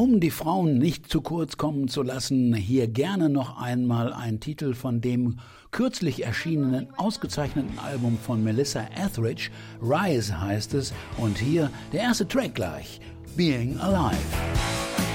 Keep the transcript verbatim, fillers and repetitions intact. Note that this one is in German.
Um die Frauen nicht zu kurz kommen zu lassen, hier gerne noch einmal ein Titel von dem kürzlich erschienenen, ausgezeichneten Album von Melissa Etheridge. Rise heißt es, und hier der erste Track gleich, Being Alive.